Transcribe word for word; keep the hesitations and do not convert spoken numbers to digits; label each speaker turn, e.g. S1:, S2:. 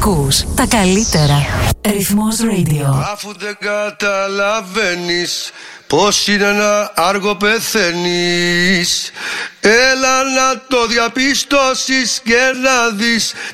S1: Ακούς τα καλύτερα. Ρυθμός Radio.
S2: Αφού δεν καταλαβαίνεις πως είναι ένα άργο πεθαίνεις, έλα να το διαπιστώσεις και να δεις